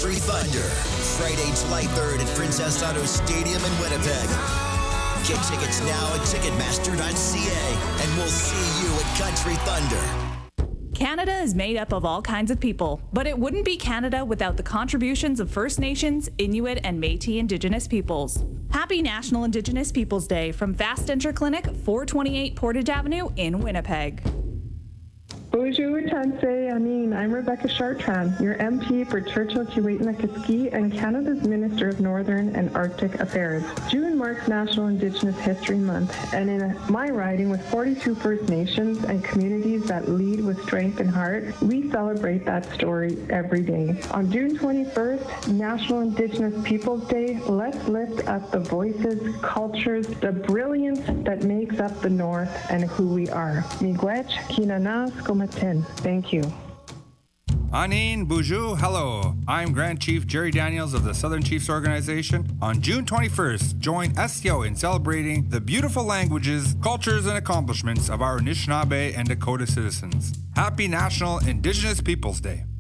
Country Thunder, Friday, July 3rd at Princess Auto Stadium in Winnipeg. Get tickets now at Ticketmaster.ca, and we'll see you at Country Thunder. Canada is made up of all kinds of people, but it wouldn't be Canada without the contributions of First Nations, Inuit, and Métis Indigenous peoples. Happy National Indigenous Peoples Day from Fast Denture Clinic, 428 Portage Avenue in Winnipeg. Bonjour, Tansei Amin. I'm Rebecca Chartrand, your MP for Churchill, Keewatin-Nakiski, and Canada's Minister of Northern and Arctic Affairs. June marks National Indigenous History Month, and in my riding with 42 First Nations and communities that lead with strength and heart, we celebrate that story every day. On June 21st, National Indigenous Peoples Day, let's lift up the voices, cultures, the brilliance that makes up the North and who we are. Miigwech, Kinana, Skomatin. Thank you. Anin, Bonjour, hello. I'm Grand Chief Jerry Daniels of the Southern Chiefs Organization. On June 21st, join SCO in celebrating the beautiful languages, cultures, and accomplishments of our Anishinaabe and Dakota citizens. Happy National Indigenous Peoples Day.